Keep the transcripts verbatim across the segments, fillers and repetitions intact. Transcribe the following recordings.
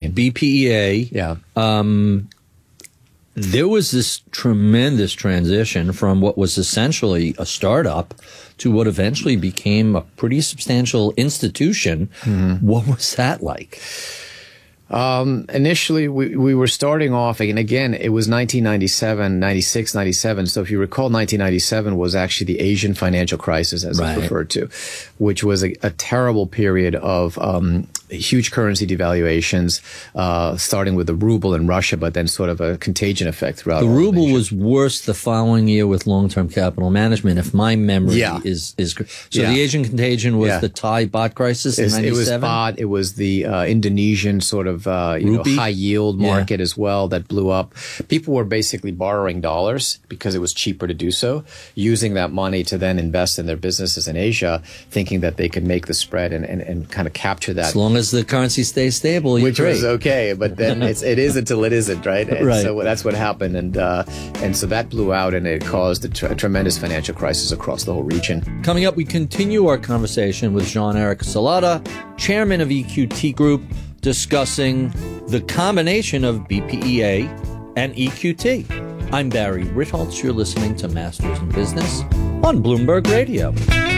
B P E A. Yeah. Um, there was this tremendous transition from what was essentially a startup to what eventually became a pretty substantial institution. Mm-hmm. What was that like? Um, initially, we, we were starting off, and again, it was nineteen ninety-seven, ninety-six, ninety-seven. So if you recall, nineteen ninety-seven was actually the Asian financial crisis, as right. it's referred to, which was a, a terrible period of um, huge currency devaluations, uh, starting with the ruble in Russia, but then sort of a contagion effect throughout. The all ruble Asia. was worse the following year with long-term capital management, if my memory yeah. is is so. Yeah. The Asian contagion was yeah. the Thai baht crisis in ninety-seven. It was baht. It was the uh, Indonesian sort of uh, you know, high yield market yeah. as well that blew up. People were basically borrowing dollars because it was cheaper to do so, using that money to then invest in their businesses in Asia, thinking that they could make the spread and, and, and kind of capture that. As long as the currency stays stable, you're which great. was okay, but then it's, it is until it isn't, right? And right. so that's what happened, and uh, and so that blew out, and it caused a, tr- a tremendous financial crisis across the whole region. Coming up, we continue our conversation with Jean-Eric Salada, chairman of E Q T Group, discussing the combination of B P E A and E Q T. I'm Barry Ritholtz. You're listening to Masters in Business on Bloomberg Radio.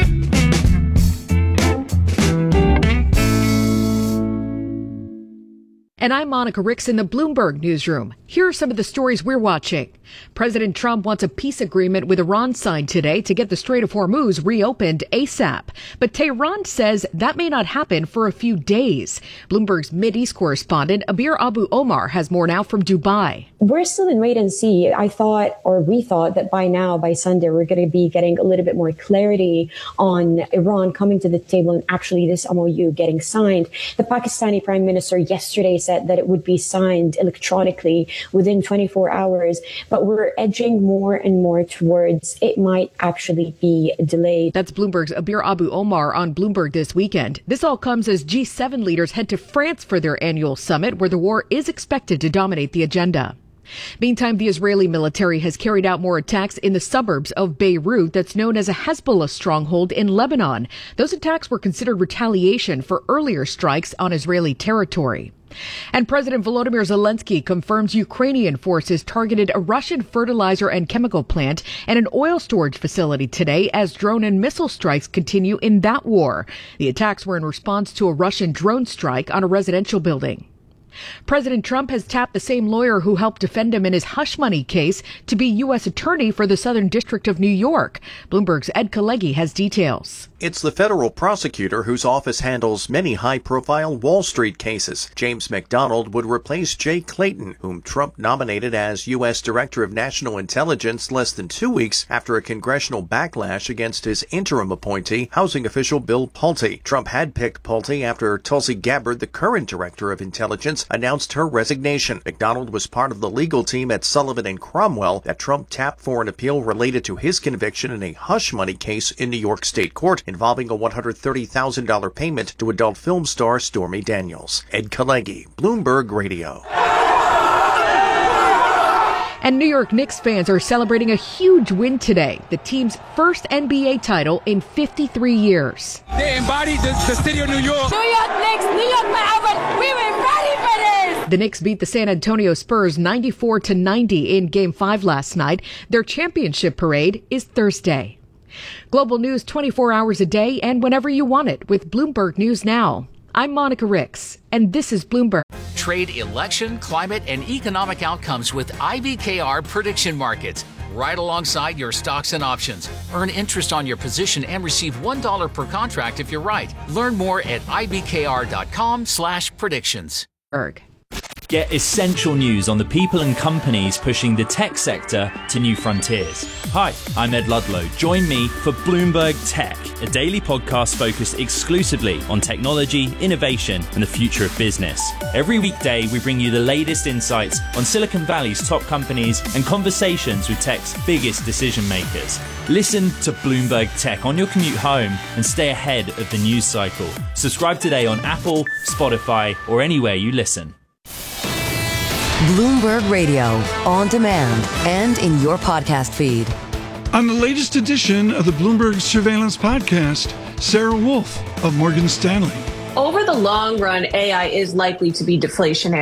And I'm Monica Ricks in the Bloomberg newsroom. Here are some of the stories we're watching. President Trump wants a peace agreement with Iran signed today to get the Strait of Hormuz reopened ASAP. But Tehran says that may not happen for a few days. Bloomberg's Mideast correspondent Abir Abu Omar has more now from Dubai. We're still in wait and see. I thought, or we thought, that by now, by Sunday, we're going to be getting a little bit more clarity on Iran coming to the table and actually this M O U getting signed. The Pakistani Prime Minister yesterday said that it would be signed electronically within twenty-four hours, but we're edging more and more towards it might actually be delayed. That's Bloomberg's Abir Abu Omar on Bloomberg this weekend. This all comes as G seven leaders head to France for their annual summit, where the war is expected to dominate the agenda. Meantime, the Israeli military has carried out more attacks in the suburbs of Beirut that's known as a Hezbollah stronghold in Lebanon. Those attacks were considered retaliation for earlier strikes on Israeli territory. And President Volodymyr Zelensky confirms Ukrainian forces targeted a Russian fertilizer and chemical plant and an oil storage facility today as drone and missile strikes continue in that war. The attacks were in response to a Russian drone strike on a residential building. President Trump has tapped the same lawyer who helped defend him in his hush money case to be U S attorney for the Southern District of New York. Bloomberg's Ed Kalegi has details. It's the federal prosecutor whose office handles many high-profile Wall Street cases. James McDonald would replace Jay Clayton, whom Trump nominated as U S Director of National Intelligence less than two weeks after a congressional backlash against his interim appointee, housing official Bill Pulte. Trump had picked Pulte after Tulsi Gabbard, the current Director of Intelligence, announced her resignation. McDonald was part of the legal team at Sullivan and Cromwell that Trump tapped for an appeal related to his conviction in a hush money case in New York State Court involving a one hundred thirty thousand dollars payment to adult film star Stormy Daniels. Ed Kalegi, Bloomberg Radio. And New York Knicks fans are celebrating a huge win today, the team's first N B A title in fifty-three years. They embody the, the city of New York. New York Knicks, New York forever. We were ready for this. The Knicks beat the San Antonio Spurs ninety-four to ninety in Game five last night. Their championship parade is Thursday. Global news twenty-four hours a day and whenever you want it with Bloomberg News Now. I'm Monica Ricks, and this is Bloomberg. Trade election, climate, and economic outcomes with I B K R Prediction Markets. Right alongside your stocks and options. Earn interest on your position and receive one dollar per contract if you're right. Learn more at ibkr.com slash predictions. Get essential news on the people and companies pushing the tech sector to new frontiers. Hi, I'm Ed Ludlow. Join me for Bloomberg Tech, a daily podcast focused exclusively on technology, innovation, and the future of business. Every weekday, we bring you the latest insights on Silicon Valley's top companies and conversations with tech's biggest decision makers. Listen to Bloomberg Tech on your commute home and stay ahead of the news cycle. Subscribe today on Apple, Spotify, or anywhere you listen. Bloomberg Radio, on demand and in your podcast feed. On the latest edition of the Bloomberg Surveillance Podcast, Sarah Wolf of Morgan Stanley. Over the long run, A I is likely to be deflationary.